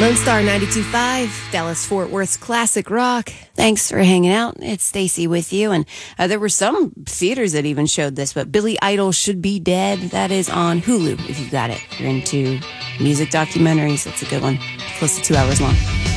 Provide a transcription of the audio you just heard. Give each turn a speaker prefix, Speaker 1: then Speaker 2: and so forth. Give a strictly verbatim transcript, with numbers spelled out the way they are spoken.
Speaker 1: Lone Star ninety-two point five, Dallas-Fort Worth's classic rock. Thanks for hanging out. It's Stacy with you. And uh, there were some theaters that even showed this, but Billy Idol Should Be Dead. That is on Hulu, if you've got it. If you're into music documentaries, that's a good one. Close to two hours long.